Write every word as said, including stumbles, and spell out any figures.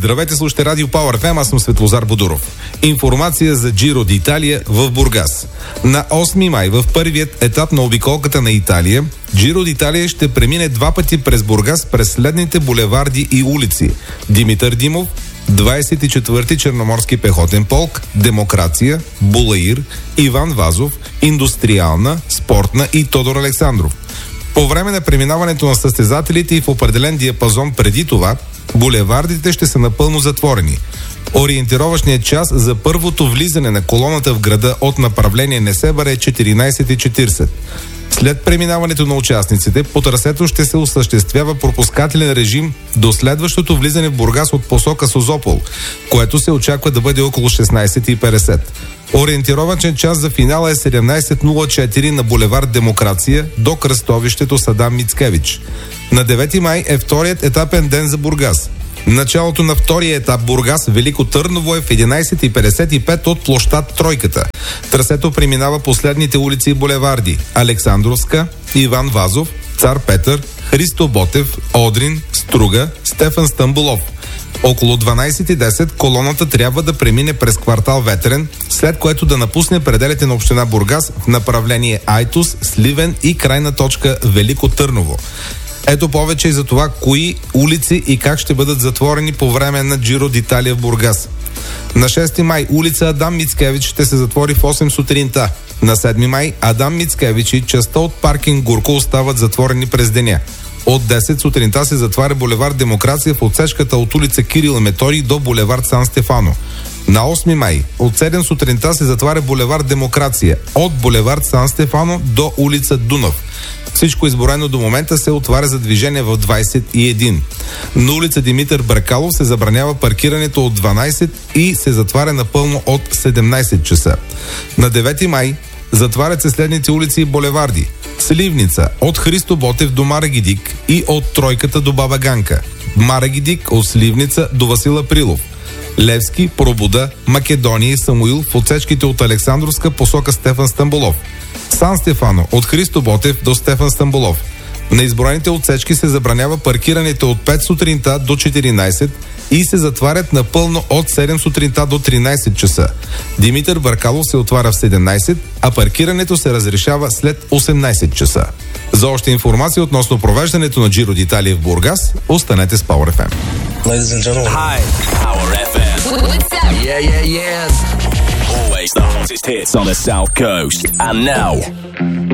Здравейте, слушате Радио Power еф ем, аз съм Светлозар Бодуров. Информация за Джиро d'Italia в Бургас. На осми май, в първият етап на обиколката на Италия, Джиро d'Italia ще премине два пъти през Бургас през следните булеварди и улици: Димитър Димов, двадесет и четвърти Черноморски пехотен полк, Демокрация, Булаир, Иван Вазов, Индустриална, Спортна и Тодор Александров. По време на преминаването на състезателите и в определен диапазон преди това, булевардите ще са напълно затворени. Ориентировъчният час за първото влизане на колоната в града от направление Несебър е четиринадесет и четиридесет. След преминаването на участниците, по трасето ще се осъществява пропускателен режим до следващото влизане в Бургас от посока Созопол, което се очаква да бъде около шестнадесет и петдесет. Ориентировачен час за финала е седемнадесет нула четири на булевард Демокрация до кръстовището Садам Мицкевич. На девети май е вторият етапен ден за Бургас. Началото на втория етап Бургас Велико Търново е в единадесет и петдесет и пет от площад Тройката. Трасето преминава последните улици и булеварди: Александровска, Иван Вазов, Цар Петър, Христо Ботев, Одрин, Струга, Стефан Стамболов. Около дванадесет и десет колоната трябва да премине през квартал Ветрен, след което да напусне пределите на община Бургас в направление Айтос, Сливен и крайна точка Велико Търново. Ето повече и за това кои улици и как ще бъдат затворени по време на Джиро d'Italia в Бургас. На шести май улица Адам Мицкевич ще се затвори в осем сутринта. На седми май Адам Мицкевич и частта от паркинг Гурко остават затворени през деня. От десет сутринта се затваря булевард Демокрация в отсечката от улица Кирил и Методий до булевард Сан Стефано. На осми май от седем сутринта се затваря булевард Демокрация от булевард Сан Стефано до улица Дунав. Всичко изборено до момента се отваря за движение в двадесет и един. На улица Димитър Бракалов се забранява паркирането от дванадесет и се затваря напълно от седемнадесет часа. На девети май затварят се следните улици и булеварди: Сливница от Христо Ботев до Мара Гидик и от Тройката до Баба Ганка, Мара Гидик от Сливница до Васил Априлов, Левски, Пробуда, Македония и Самуил в отсечките от Александровска посока Стефан Стамболов, Сан Стефано от Христо Ботев до Стефан Стамболов. На изброените отсечки се забранява паркирането от пет сутринта до четиринадесет и се затварят напълно от седем сутринта до тринадесет часа. Димитър Баркалов се отваря в седемнадесет, а паркирането се разрешава след осемнадесет часа. За още информация относно провеждането на Джиро d'Italia в Бургас, останете с Power еф ем. Ladies and gentlemen. Hi, Power еф ем. What's up? Yeah, yeah, yeah. Always the hottest hits on the South Coast. And now...